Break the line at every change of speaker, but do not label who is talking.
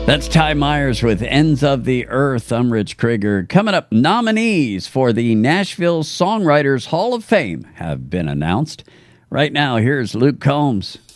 That's Ty Myers with Ends of the Earth. I'm Rich Krieger. Coming up, nominees for the Nashville Songwriters Hall of Fame have been announced. Right now, here's Luke Combs.